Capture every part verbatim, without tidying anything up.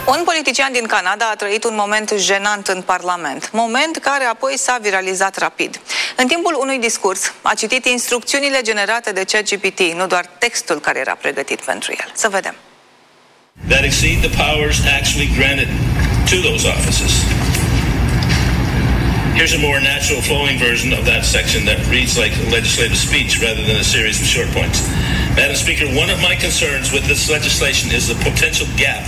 Un politician din Canada a trăit un moment jenant în Parlament, moment care apoi s-a viralizat rapid. În timpul unui discurs a citit instrucțiunile generate de ChatGPT, nu doar textul care era pregătit pentru el. Să vedem. That exceed the powers actually granted to those offices. Here's a more natural flowing version of that section that reads like a legislative speech rather than a series of short points. Madam Speaker, one of my concerns with this legislation is the potential gap.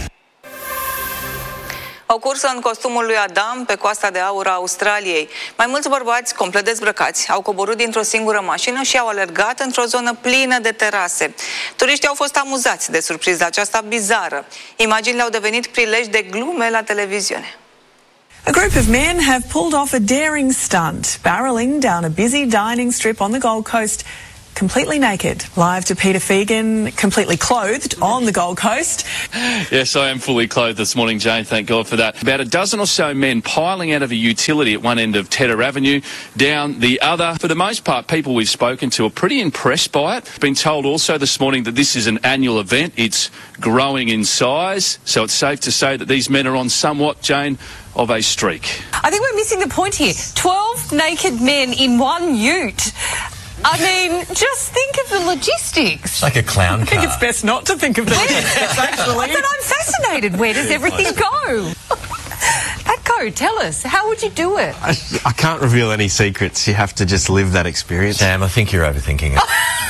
O cursă în costumul lui Adam pe coasta de aur a Australiei. Mai mulți bărbați complet dezbrăcați au coborât dintr-o singură mașină și au alergat într-o zonă plină de terase. Turiștii au fost amuzați de surpriza aceasta bizară. Imaginile au devenit prilej de glume la televiziune. A group of men have pulled off a daring stunt, barreling down a busy dining strip on the Gold Coast completely naked. Live to Peter Fegan, completely clothed on the Gold Coast. Yes, I am fully clothed this morning, Jane. Thank God for that. About a dozen or so men piling out of a utility at one end of Tedder Avenue, down the other. For the most part, people we've spoken to are pretty impressed by it. Been told also this morning that this is an annual event. It's growing in size, so it's safe to say that these men are on somewhat, Jane, of a streak. I think we're missing the point here. Twelve naked men in one ute. I mean, just think of the logistics. It's like a clown car. I think it's best not to think of the logistics, actually. But I'm fascinated. Where does everything go? Atco, tell us, how would you do it? I, I can't reveal any secrets. You have to just live that experience. Sam, I think you're overthinking it.